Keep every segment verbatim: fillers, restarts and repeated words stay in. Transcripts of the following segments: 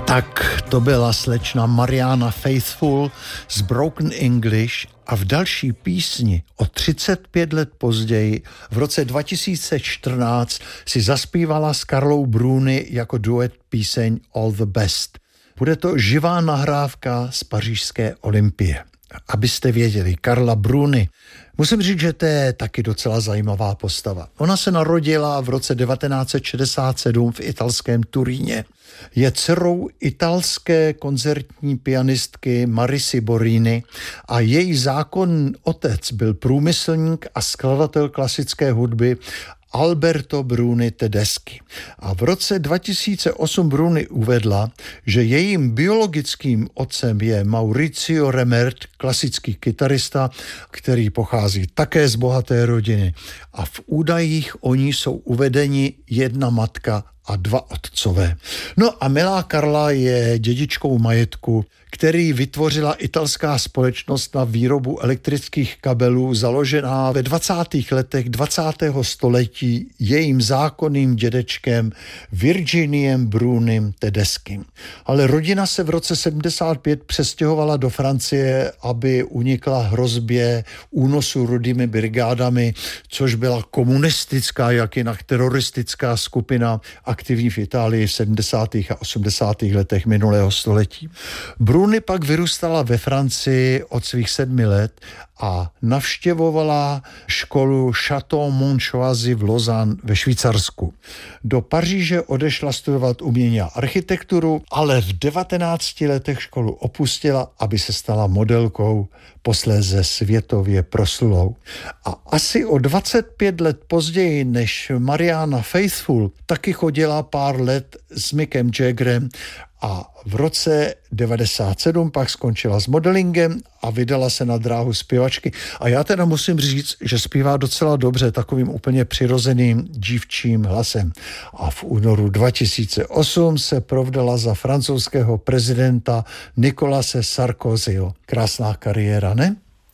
Tak to byla slečna Mariana Faithfull z Broken English a v další písni o třicet pět let později v roce dva tisíce čtrnáct si zaspívala s Carlou Bruni jako duet píseň All the Best. Bude to živá nahrávka z pařížské Olympie. Abyste věděli, Carla Bruni, musím říct, že to je taky docela zajímavá postava. Ona se narodila v roce devatenáct set šedesát sedm v italském Turíně. Je dcerou italské koncertní pianistky Marisy Borini a její zákonný otec byl průmyslník a skladatel klasické hudby Alberto Bruni Tedeschi. A v roce dva tisíce osm Bruni uvedla, že jejím biologickým otcem je Maurizio Remert, klasický kytarista, který pochází také z bohaté rodiny. A v údajích o ní jsou uvedeni jedna matka a dva otcové. No a milá Karla je dědičkou majetku, který vytvořila italská společnost na výrobu elektrických kabelů, založená ve dvacátých letech dvacátého století jejím zákonným dědečkem Virginiem Brunim Tedeschim. Ale rodina se v roce sedmdesát pět přestěhovala do Francie, aby unikla hrozbě únosu rudými brigádami, což byla komunistická, jak jinak teroristická skupina aktivní v Itálii v sedmdesátých a osmdesátých letech minulého století. Bruni pak vyrůstala ve Francii od svých sedmi let a navštěvovala školu Château Montchoisy v Lausanne ve Švýcarsku. Do Paříže odešla studovat umění a architekturu, ale v devatenácti letech školu opustila, aby se stala modelkou, posléze světově proslulou. A asi o dvacet pět let později než Mariana Faithfull taky chodila pár let s Mickem Jaggerem a v roce devadesát sedm pak skončila s modelingem a vydala se na dráhu zpěvačky. A já teda musím říct, že zpívá docela dobře, takovým úplně přirozeným dívčím hlasem. A v únoru dva tisíce osm se provdala za francouzského prezidenta Nicolase Sarkozyho. Krásná kariéra, ne?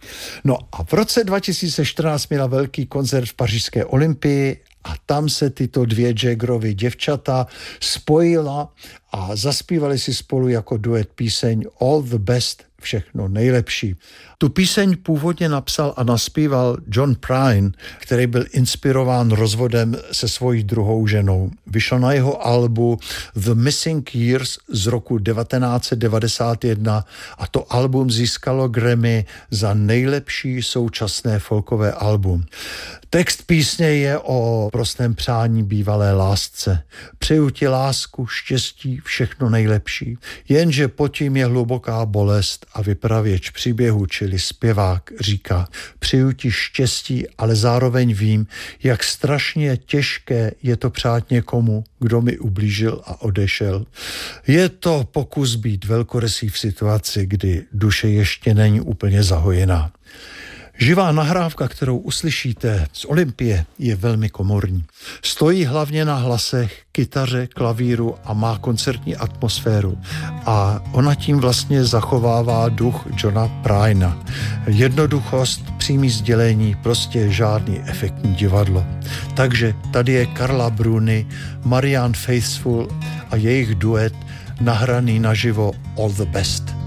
No a v roce dva tisíce čtrnáct měla velký koncert v pařížské Olympii a tam se tyto dvě Jaggerovy děvčata spojila a zaspívali si spolu jako duet píseň All the Best, všechno nejlepší. Tu píseň původně napsal a naspíval John Prine, který byl inspirován rozvodem se svojí druhou ženou. Vyšlo na jeho albu The Missing Years z roku devatenáct set devadesát jedna a to album získalo Grammy za nejlepší současné folkové album. Text písně je o prostém přání bývalé lásce. Přeju ti lásku, štěstí, všechno nejlepší. Jenže pod tím je hluboká bolest a vypravěč příběhu, čili zpěvák, říká: přeju ti štěstí, ale zároveň vím, jak strašně těžké je to přát někomu, kdo mi ublížil a odešel. Je to pokus být velkorysý v situaci, kdy duše ještě není úplně zahojená. Živá nahrávka, kterou uslyšíte z Olympie, je velmi komorní. Stojí hlavně na hlasech, kytaře, klavíru a má koncertní atmosféru. A ona tím vlastně zachovává duch Johna Pryna. Jednoduchost, přímý sdělení, prostě žádný efektní divadlo. Takže tady je Carla Bruni, Marianne Faithfull a jejich duet nahraný naživo All the Best.